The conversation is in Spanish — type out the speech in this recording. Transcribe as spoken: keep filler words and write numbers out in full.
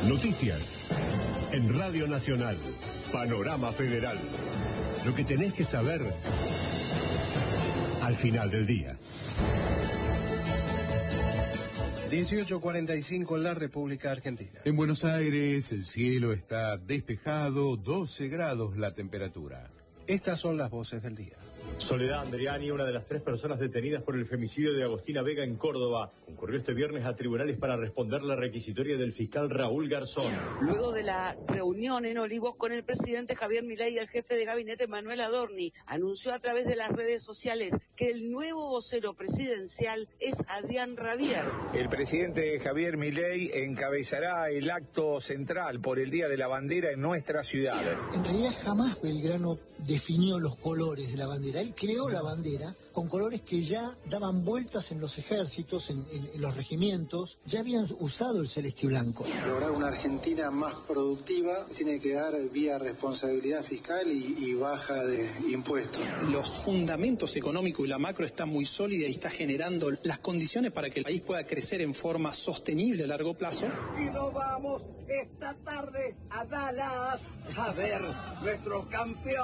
Noticias en Radio Nacional. Panorama Federal. Lo que tenés que saber al final del día. dieciocho cuarenta y cinco en la República Argentina. En Buenos Aires el cielo está despejado, doce grados la temperatura. Estas son las voces del día. Soledad Andriani, una de las tres personas detenidas por el femicidio de Agostina Vega en Córdoba, concurrió este viernes a tribunales para responder la requisitoria del fiscal Raúl Garzón. Luego de la reunión en Olivos con el presidente Javier Milei y el jefe de gabinete Manuel Adorni, anunció a través de las redes sociales que el nuevo vocero presidencial es Adrián Rabier. El presidente Javier Milei encabezará el acto central por el Día de la Bandera en nuestra ciudad. En realidad jamás Belgrano definió los colores de la bandera. Él creó la bandera con colores que ya daban vueltas en los ejércitos, en, en, en los regimientos, ya habían usado el celeste y blanco. Lograr una Argentina más productiva tiene que dar vía responsabilidad fiscal y, y baja de impuestos. Los fundamentos económicos y la macro están muy sólidos y está generando las condiciones para que el país pueda crecer en forma sostenible a largo plazo. Y nos vamos esta tarde a Dallas a ver nuestros campeones.